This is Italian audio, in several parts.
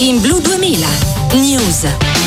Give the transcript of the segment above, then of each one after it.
In Blu 2000 News.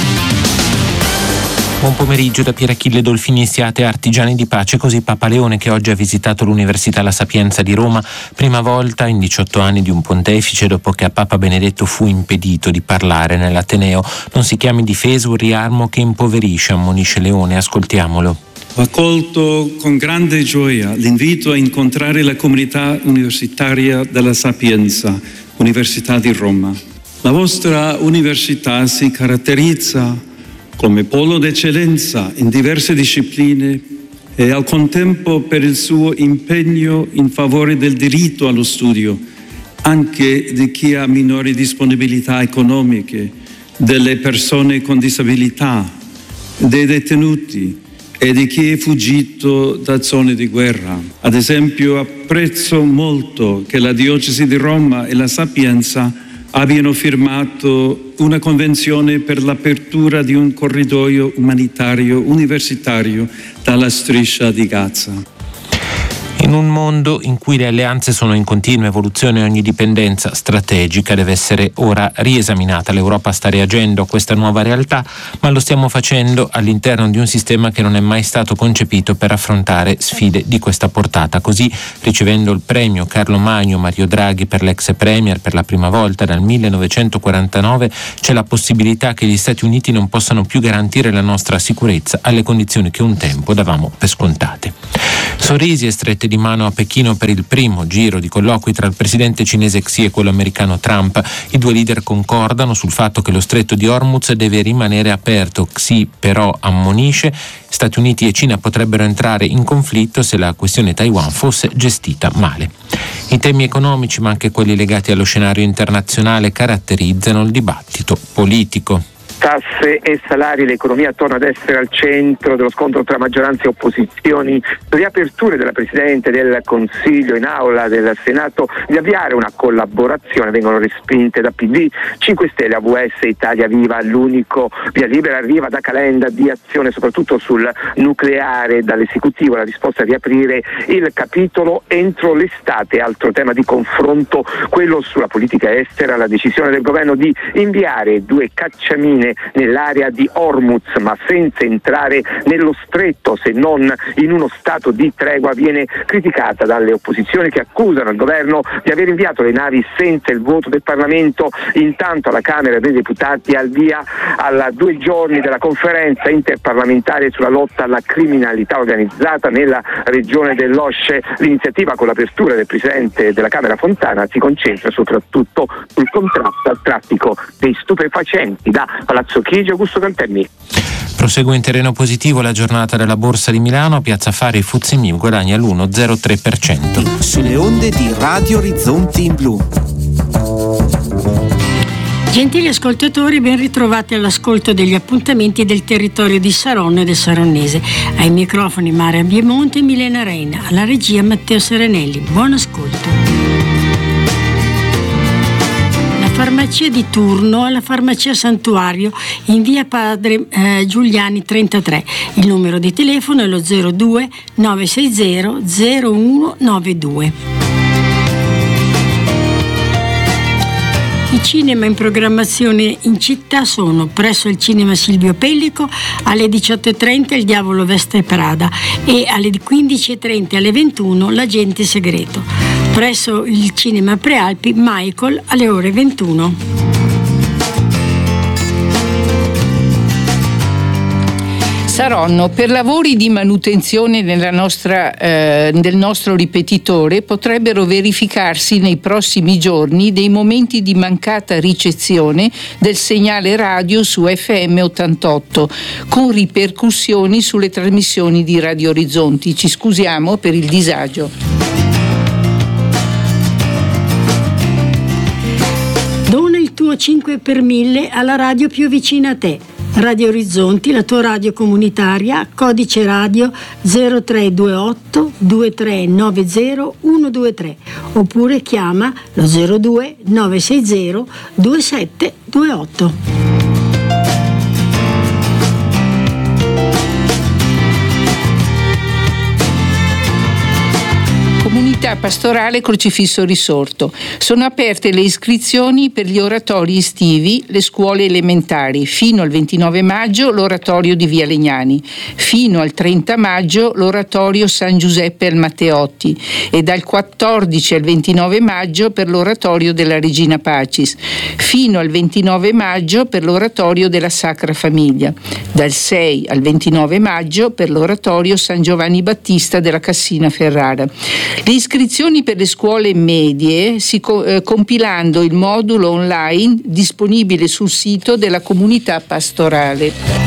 Buon pomeriggio da Pierachille Dolfini, siate artigiani di pace, così Papa Leone, che oggi ha visitato l'Università La Sapienza di Roma, prima volta in 18 anni di un pontefice dopo che a Papa Benedetto fu impedito di parlare nell'Ateneo. Non si chiami difesa un riarmo che impoverisce, ammonisce Leone, ascoltiamolo. Ho accolto con grande gioia l'invito a incontrare la comunità universitaria della Sapienza, Università di Roma. La vostra università si caratterizza come polo d'eccellenza in diverse discipline e al contempo per il suo impegno in favore del diritto allo studio, anche di chi ha minori disponibilità economiche, delle persone con disabilità, dei detenuti e di chi è fuggito da zone di guerra. Ad esempio, apprezzo molto che la Diocesi di Roma e la Sapienza abbiano firmato una convenzione per l'apertura di un corridoio umanitario universitario dalla striscia di Gaza. In un mondo in cui le alleanze sono in continua evoluzione e ogni dipendenza strategica deve essere ora riesaminata, l'Europa sta reagendo a questa nuova realtà, ma lo stiamo facendo all'interno di un sistema che non è mai stato concepito per affrontare sfide di questa portata. Così, ricevendo il premio Carlo Magno Mario Draghi per l'ex premier per la prima volta dal 1949, c'è la possibilità che gli Stati Uniti non possano più garantire la nostra sicurezza alle condizioni che un tempo davamo per scontate. Sorrisi e strette di mano a Pechino per il primo giro di colloqui tra il presidente cinese Xi e quello americano Trump. I due leader concordano sul fatto che lo stretto di Hormuz deve rimanere aperto. Xi però ammonisce: Stati Uniti e Cina potrebbero entrare in conflitto se la questione Taiwan fosse gestita male. I temi economici, ma anche quelli legati allo scenario internazionale, caratterizzano il dibattito politico. Tasse e salari, l'economia torna ad essere al centro dello scontro tra maggioranza e opposizioni. Riaperture della Presidente del Consiglio in aula del Senato di avviare una collaborazione vengono respinte da PD, 5 Stelle, AVS, Italia Viva. L'unico via libera arriva da Calenda di azione soprattutto sul nucleare. Dall'esecutivo la risposta a riaprire il capitolo entro l'estate. Altro tema di confronto, quello sulla politica estera, la decisione del governo di inviare 2 cacciamine nell'area di Hormuz, ma senza entrare nello stretto, se non in uno stato di tregua, viene criticata dalle opposizioni che accusano il governo di aver inviato le navi senza il voto del Parlamento. Intanto alla Camera dei Deputati al via a 2 giorni della conferenza interparlamentare sulla lotta alla criminalità organizzata nella regione dell'Osce. L'iniziativa, con l'apertura del presidente della Camera Fontana, si concentra soprattutto sul contrasto al traffico dei stupefacenti. Da Palazzo Chigi, Augusto Cantemmi. Prosegue in terreno positivo la giornata della Borsa di Milano. Piazza Affari FTSE MIB guadagna l'1,03%. Sulle onde di Radio Orizzonti in Blu. Gentili ascoltatori, ben ritrovati all'ascolto degli appuntamenti del territorio di Saronno e del Saronnese. Ai microfoni Maria Biemonte e Milena Reina, alla regia Matteo Serenelli. Buon ascolto. Farmacia di turno alla farmacia Santuario in via Padre Giuliani 33. Il numero di telefono è lo 02 960 0192. I cinema in programmazione in città sono: presso il cinema Silvio Pellico alle 18:30 Il Diavolo Veste Prada e alle 15:30 alle 21 L'Agente Segreto. Presso il cinema Prealpi Michael alle ore 21. Saronno, per lavori di manutenzione del nostro ripetitore potrebbero verificarsi nei prossimi giorni dei momenti di mancata ricezione del segnale radio su FM 88 con ripercussioni sulle trasmissioni di Radio Orizzonti. Ci scusiamo per il disagio. Dona il tuo 5 per 1000 alla radio più vicina a te. Radio Orizzonti, la tua radio comunitaria, codice radio 0328 2390 123, oppure chiama lo 02 960 2728. Comunità Pastorale Crocifisso Risorto. Sono aperte le iscrizioni per gli oratori estivi, le scuole elementari. Fino al 29 maggio l'oratorio di Via Legnani, fino al 30 maggio l'oratorio San Giuseppe al Matteotti e dal 14 al 29 maggio per l'oratorio della Regina Pacis, fino al 29 maggio per l'oratorio della Sacra Famiglia, dal 6 al 29 maggio per l'oratorio San Giovanni Battista della Cassina Ferrara. Le iscrizioni per le scuole medie compilando il modulo online disponibile sul sito della Comunità Pastorale.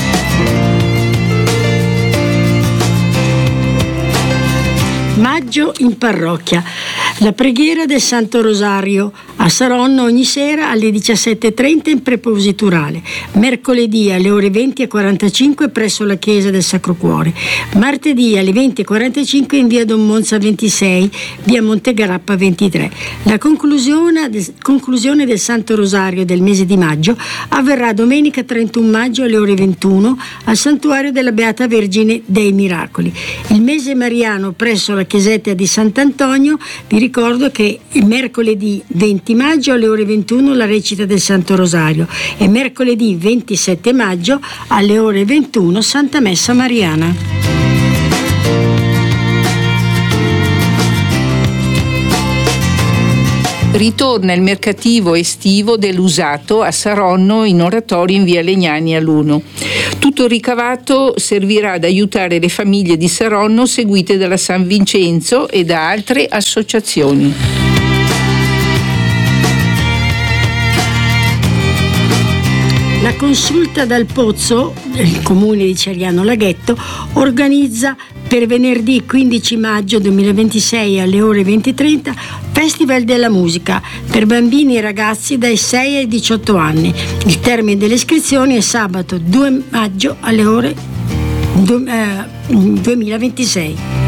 Maggio in parrocchia. La preghiera del Santo Rosario a Saronno ogni sera alle 17:30 in prepositurale. Mercoledì alle ore 20:45 presso la chiesa del Sacro Cuore. Martedì alle 20:45 in via Don Monza 26, via Montegrappa 23. La conclusione del Santo Rosario del mese di maggio avverrà domenica 31 maggio alle ore 21 al Santuario della Beata Vergine dei Miracoli. Il mese mariano presso la chiesetta di Sant'Antonio. Vi ricordo che il mercoledì 20 maggio alle ore 21 la recita del Santo Rosario e mercoledì 27 maggio alle ore 21 Santa Messa Mariana. Ritorna il mercativo estivo dell'usato a Saronno in oratorio in via Legnani all'1. Tutto il ricavato servirà ad aiutare le famiglie di Saronno seguite dalla San Vincenzo e da altre associazioni. La consulta dal Pozzo, il comune di Ceriano Laghetto, organizza per venerdì 15 maggio 2026 alle ore 20:30 Festival della Musica per bambini e ragazzi dai 6 ai 18 anni. Il termine delle iscrizioni è sabato 2 maggio alle ore 2026.